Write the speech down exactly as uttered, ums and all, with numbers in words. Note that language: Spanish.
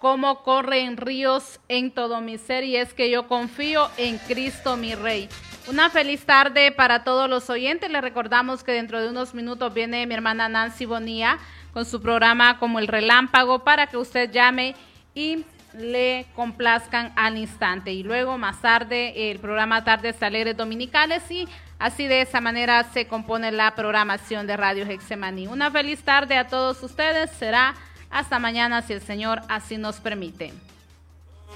como corren ríos en todo mi ser, y es que yo confío en Cristo mi Rey. Una feliz tarde para todos los oyentes. Les recordamos que dentro de unos minutos viene mi hermana Nancy Bonilla con su programa Como el Relámpago para que usted llame y le complazcan al instante. Y luego más tarde el programa Tardes Alegres Dominicales, y así de esa manera se compone la programación de Radio Getsemaní. Una feliz tarde a todos ustedes. Será hasta mañana si el Señor así nos permite.